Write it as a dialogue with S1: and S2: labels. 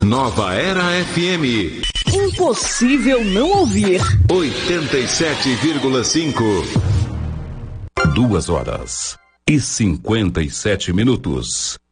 S1: Nova Era FM.
S2: Impossível não ouvir.
S1: 87,5.
S3: 2 horas e 57 minutos.